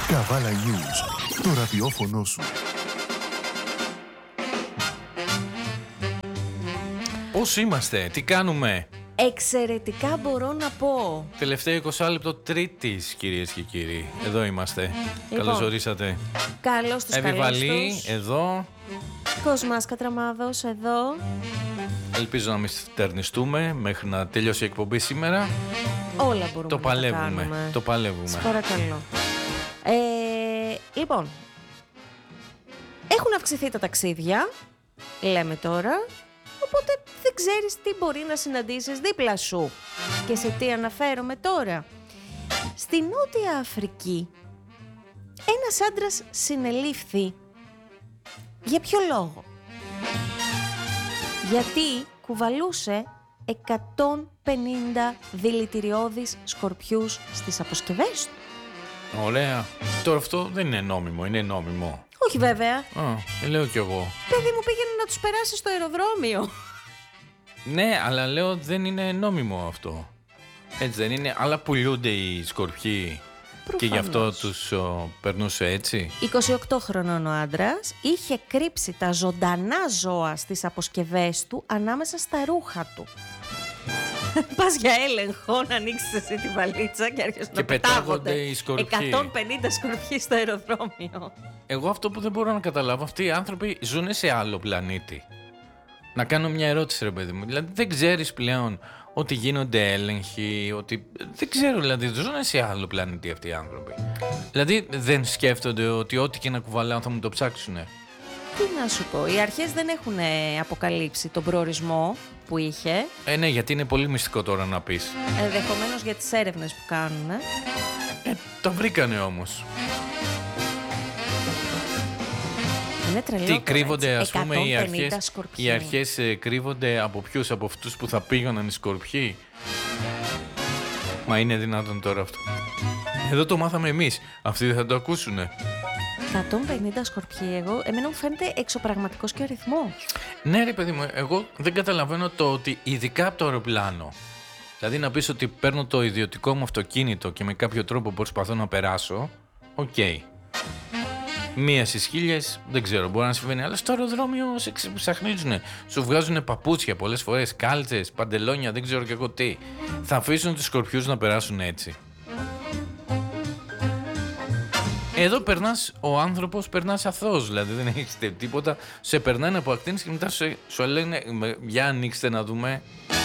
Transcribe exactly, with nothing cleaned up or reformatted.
Καβάλα News, το ραδιόφωνο σου. Πώς είμαστε, τι κάνουμε? Εξαιρετικά μπορώ να πω. Τελευταίο είκοσι λεπτό Τρίτης, κυρίες και κύριοι. Εδώ είμαστε. Λοιπόν, Καλώς ορίσατε. Καλώς τους Επιβαλή, καλώς τους. εδώ. Κοσμάς Κατραμάδος, εδώ. Ελπίζω να μην στερνιστούμε μέχρι να τελειώσει η εκπομπή σήμερα. Όλα μπορούμε Το να παλεύουμε. τα κάνουμε. Το παλεύουμε. Σας παρακαλώ. Ε, λοιπόν, έχουν αυξηθεί τα ταξίδια, λέμε τώρα, οπότε δεν ξέρεις τι μπορεί να συναντήσεις δίπλα σου. Και σε τι αναφέρομαι τώρα? Στη Νότια Αφρική, ένας άντρας συνελήφθη. Για ποιο λόγο? Γιατί κουβαλούσε εκατόν πενήντα δηλητηριώδεις σκορπιούς στις αποσκευές του. Ωραία. Τώρα αυτό δεν είναι νόμιμο, είναι νόμιμο. Όχι βέβαια. Α, λέω κι εγώ. Παιδί μου, πήγαινε να τους περάσει στο αεροδρόμιο. Ναι, αλλά λέω δεν είναι νόμιμο αυτό. Έτσι δεν είναι, αλλά πουλούνται οι σκορπιοί. Και γι' αυτό τους ο, περνούσε έτσι. είκοσι οκτώ χρονών ο άντρας είχε κρύψει τα ζωντανά ζώα στις αποσκευές του ανάμεσα στα ρούχα του. Πας για έλεγχο να ανοίξεις εσύ τη βαλίτσα και άρχισες να πετάγονται οι σκορπιοί. εκατόν πενήντα σκορπιοί στο αεροδρόμιο. Εγώ αυτό που δεν μπορώ να καταλάβω, αυτοί οι άνθρωποι ζουν σε άλλο πλανήτη. Να κάνω μια ερώτηση, ρε παιδί μου. Δηλαδή δεν ξέρεις πλέον ότι γίνονται έλεγχοι, ότι δεν ξέρω, δηλαδή ζουν σε άλλο πλανήτη αυτοί οι άνθρωποι. Δηλαδή δεν σκέφτονται ότι ό,τι και να κουβαλάω θα μου το ψάξουνε. Τι να σου πω, οι αρχές δεν έχουν αποκαλύψει τον προορισμό που είχε. Ε, ναι, γιατί είναι πολύ μυστικό τώρα να πεις. Ενδεχομένως για τις έρευνες που κάνουν. Ε, το βρήκανε όμως. Είναι τρελό. Τι κρύβονται, ας πούμε, οι αρχές, σκορπιοί. οι αρχές ε, κρύβονται από ποιους, από αυτούς που θα πήγαιναν οι σκορπιοί. Μα είναι δυνατόν τώρα αυτό? Εδώ το μάθαμε εμείς, αυτοί δεν θα το ακούσουνε. εκατόν πενήντα σκορπιοί, εγώ, εμένα μου φαίνεται εξωπραγματικός και αριθμό. Ναι ρε παιδί μου, εγώ δεν καταλαβαίνω το ότι ειδικά από το αεροπλάνο, δηλαδή να πεις ότι παίρνω το ιδιωτικό μου αυτοκίνητο και με κάποιο τρόπο προσπαθώ να περάσω, οκ. Okay. Μία στις χίλιες, δεν ξέρω, μπορεί να συμβαίνει, αλλά στο αεροδρόμιο σε ψαχνίζουνε. Σου βγάζουν παπούτσια πολλές φορές, κάλτσες, παντελόνια, δεν ξέρω και εγώ τι. Θα αφήσουν τους σκορπιούς να περάσουν έτσι? Εδώ περνάς, ο άνθρωπος περνάς αθώος, δηλαδή δεν έχεις τίποτα. Σε περνάνε από ακτίνες και μετά σου, σου λένε για ανοίξτε να δούμε.